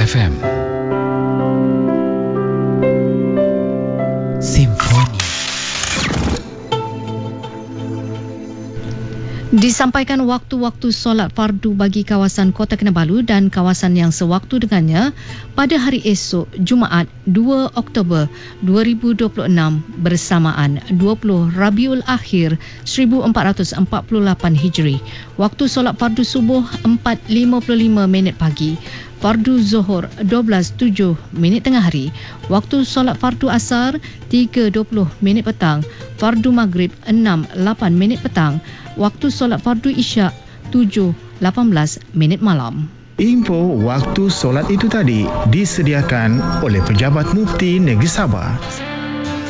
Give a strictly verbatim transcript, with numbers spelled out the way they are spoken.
F M. Simfoni. Disampaikan waktu-waktu solat fardu bagi kawasan Kota Kinabalu dan kawasan yang sewaktu dengannya pada hari esok Jumaat dua Oktober dua ribu dua puluh enam bersamaan dua puluh Rabiul Akhir seribu empat ratus empat puluh lapan Hijri. Waktu solat fardu subuh empat lima puluh lima minit pagi. Fardu Zuhur dua belas tujuh minit tengah hari. Waktu solat fardu asar tiga dua puluh minit petang. Fardu maghrib enam lapan minit petang. Waktu solat fardu isyak tujuh lapan belas minit malam. Info waktu solat itu tadi disediakan oleh Pejabat Mufti Negeri Sabah.